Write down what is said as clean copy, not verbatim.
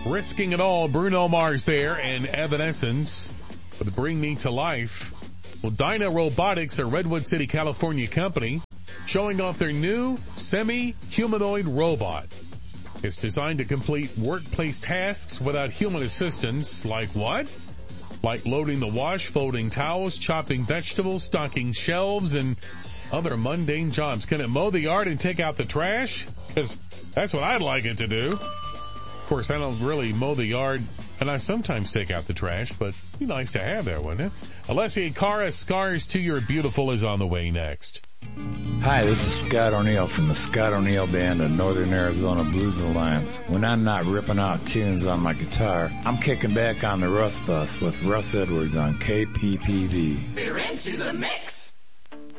Risking It All, Bruno Mars there, and Evanescence with Bring Me to Life. Well, Dyna Robotics, a Redwood City, California company, showing off their new semi-humanoid robot. It's designed to complete workplace tasks without human assistance. Like what? Like loading the wash, folding towels, chopping vegetables, stocking shelves, and other mundane jobs. Can it mow the yard and take out the trash? Because that's what I'd like it to do. Of course, I don't really mow the yard, and I sometimes take out the trash, but it'd be nice to have that, wouldn't it? Alessia Cara, Scars to Your Beautiful is on the way next. Hi, this is Scott O'Neill from the Scott O'Neill Band of Northern Arizona Blues Alliance. When I'm not ripping out tunes on my guitar, I'm kicking back on the Russ Bus with Russ Edwards on KPPV. We're into the mix.